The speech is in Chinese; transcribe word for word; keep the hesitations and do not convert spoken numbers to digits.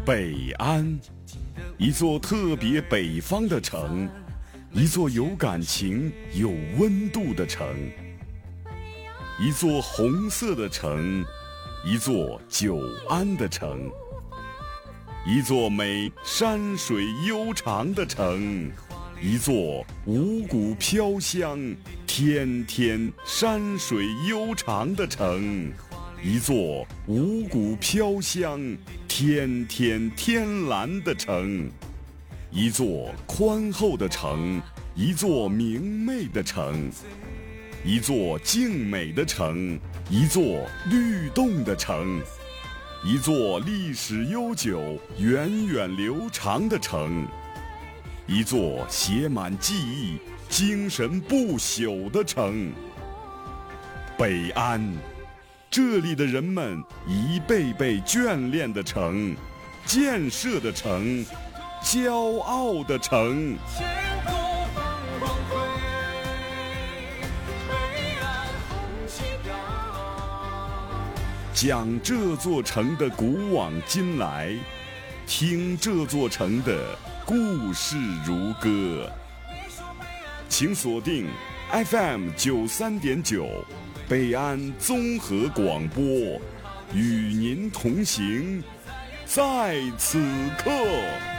北安，一座特别北方的城，一座有感情、有温度的城，一座红色的城，一座久安的城，一座美山水悠长的城，一座五谷飘香、天天山水悠长的城，一座五谷飘香、天天天蓝的城，一座宽厚的城，一座明媚的城，一座静美的城，一座律动的城，一座历史悠久、源远流长的城，一座写满记忆、精神不朽的城。北安，这里的人们一辈辈眷恋的城，建设的城，骄傲的城。讲这座城的古往今来，听这座城的故事如歌。请锁定 F M 九三点九，北安综合广播，与您同行，在此刻。